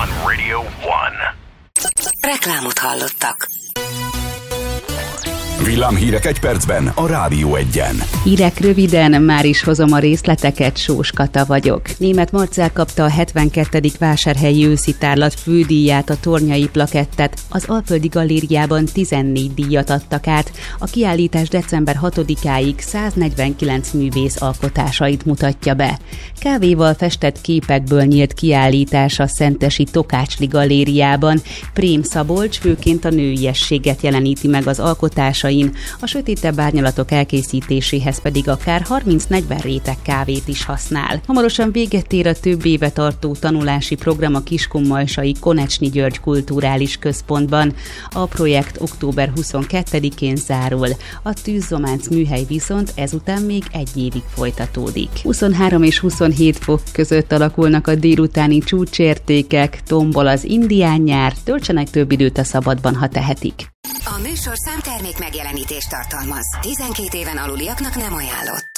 on Radio 1. Reklámot hallottak. Villámhírek egy percben a Rádió 1-en. Hírek röviden, már is hozom a részleteket, Sós Kata vagyok. Németh Marcell kapta a 72. Vásárhelyi őszi tárlat fődíját, a Tornyai plakettet. Az Alföldi Galériában 14 díjat adtak át. A kiállítás december 6-áig 149 művész alkotásait mutatja be. Kávéval festett képekből nyílt kiállítás a szentesi Tokácsli Galériában. Prém Szabolcs főként a nőiességet jeleníti meg az alkotásain, a sötétebb árnyalatok elkészítéséhez pedig akár 30-40 réteg kávét is használ. Hamarosan véget ér a több éve tartó tanulási program a Kiskunmajsai Konecsny György Kulturális Központban. A projekt október 22-én zárul. A tűzzománc műhely viszont ezután még egy évig folytatódik. 23 és 27 fok között alakulnak a délutáni csúcsértékek, tombol az indián nyár, töltsenek több időt a szabadban, ha tehetik. A műsorszám termék megjelenítést tartalmaz. 12 éven aluliaknak nem ajánlott.